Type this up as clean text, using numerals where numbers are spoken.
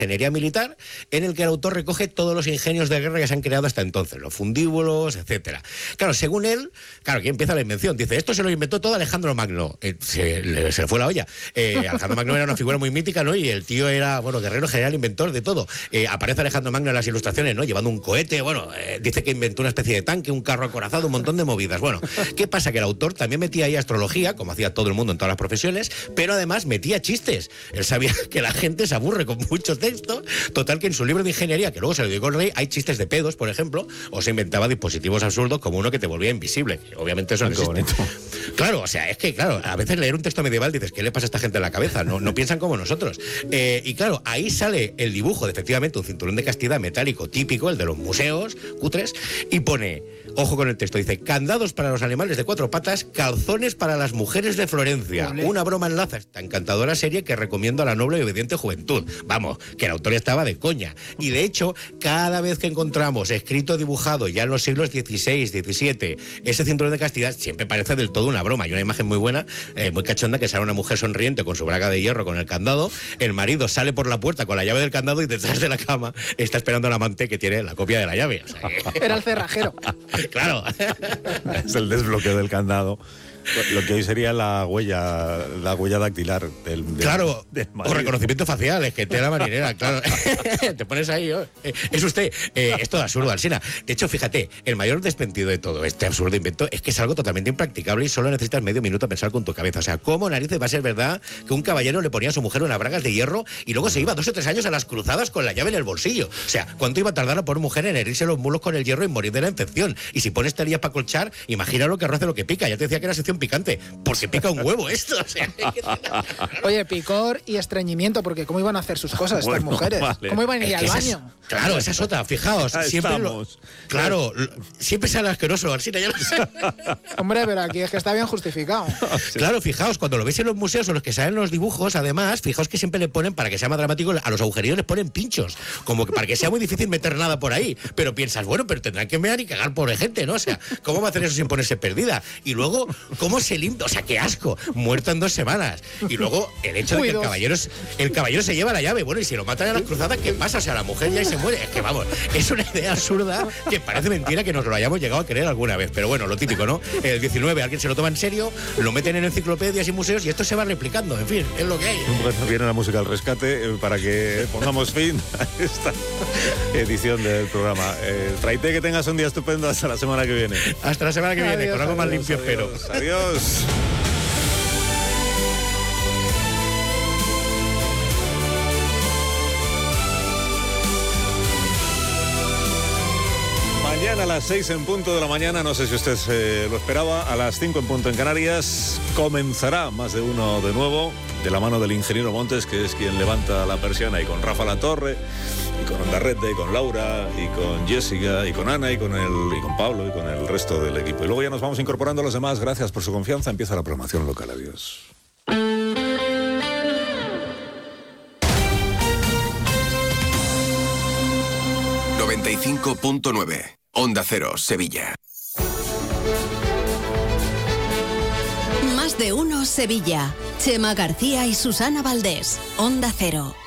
ingeniería militar, en el que el autor recoge todos los ingenios de guerra que se han creado hasta entonces, los fundíbulos, etcétera. Claro, según él, aquí empieza la invención. Dice, esto se lo inventó todo Alejandro Magno. Se le fue la olla. Alejandro Magno era una figura muy mítica, ¿no? Y el tío era, guerrero general, inventor de todo. Aparece Alejandro Magno en las ilustraciones, ¿no? Llevando un cohete, dice que inventó una especie de tanque, un carro acorazado, un montón de movidas. Bueno, ¿qué pasa? Que el autor también metía ahí astrología, como hacía todo el mundo en todas las profesiones, pero además metía chistes. Él sabía que la gente se aburre con mucho texto. Total, que en su libro de ingeniería, que luego se lo dedicó el rey, hay chistes de pedos, por ejemplo, o se inventaba dispositivos absurdos como uno que te volvía invisible. Obviamente eso no existe. Claro, es que a veces leer un texto medieval dices, ¿qué le pasa a esta gente en la cabeza? No piensan como nosotros. Y claro, ahí sale el dibujo de efectivamente un cinturón de castidad metálico típico, el de los museos cutres, y pone, ojo con el texto, dice, candados para los animales de 4 patas, calzones para las mujeres de Florencia. ¡Olé! Una broma enlaza esta encantadora serie que recomiendo a la noble y obediente juventud. Vamos, que el autor estaba de coña. Y de hecho, cada vez que encontramos escrito dibujado ya en los siglos XVI, XVII, ese cinturón de castidad siempre parece del todo una broma. Hay una imagen muy buena, muy cachonda, que sale una mujer sonriente con su braga de hierro con el candado, el marido sale por la puerta con la llave del candado y detrás de la cama está esperando al amante que tiene la copia de la llave. Era el cerrajero. Claro. Es el desbloqueo del candado. Lo que hoy sería la huella dactilar del claro, o reconocimiento facial, es que tela marinera, claro. Te pones ahí, es usted. Es todo absurdo, Alsina. De hecho, fíjate, el mayor despentido de todo este absurdo invento es que es algo totalmente impracticable y solo necesitas medio minuto a pensar con tu cabeza. O sea, ¿cómo narices va a ser verdad que un caballero le ponía a su mujer unas bragas de hierro y luego se iba 2 o 3 años a las cruzadas con la llave en el bolsillo? O sea, ¿cuánto iba a tardar a por mujer en herirse los mulos con el hierro y morir de la infección? Y si pones teorías para colchar, imagina lo que roce lo que pica. Ya te decía que era sección picante, porque pica un huevo esto. O sea, oye, picor y estreñimiento, porque ¿cómo iban a hacer sus cosas estas mujeres? Vale. ¿Cómo iban a ir al baño? Claro, esa es otra, fijaos. Siempre siempre sale asqueroso, Alsina, ya lo sé. Hombre, pero aquí es que está bien justificado. Sí. Claro, fijaos, cuando lo veis en los museos o los que salen los dibujos, además, fijaos que siempre le ponen, para que sea más dramático, a los agujerillos les ponen pinchos, como que para que sea muy difícil meter nada por ahí. Pero piensas, pero tendrán que mear y cagar pobre gente, ¿no? O sea, ¿cómo va a hacer eso sin ponerse perdida? Y luego, ¿cómo se limpia? O sea, qué asco, muerta en 2 semanas. Y luego, el hecho de que el caballero se lleva la llave, y si lo matan a las cruzadas, ¿qué pasa? O sea, la mujer ya se muere. Es que vamos, es una idea absurda que parece mentira que nos lo hayamos llegado a creer alguna vez. Pero bueno, lo típico, ¿no? El 19 alguien se lo toma en serio, lo meten en enciclopedias y museos y esto se va replicando. En fin, es lo que hay. Bueno, viene la música al rescate para que pongamos fin a esta edición del programa. Traite, que tengas un día estupendo. Hasta la semana que viene. Hasta la semana que viene, con algo más limpio, espero. Adiós. Mañana a las 6 en punto de la mañana, no sé si usted lo esperaba, a las 5 en punto en Canarias, comenzará Más de Uno de nuevo, de la mano del ingeniero Montes, que es quien levanta la persiana, y con Rafa Latorre, y con Ondarrete, y con Laura, y con Jessica, y con Ana, y con Pablo, y con el resto del equipo. Y luego ya nos vamos incorporando a los demás. Gracias por su confianza. Empieza la programación local. Adiós. ...95.9... Onda Cero, Sevilla. Más de Uno, Sevilla. Chema García y Susana Valdés. Onda Cero.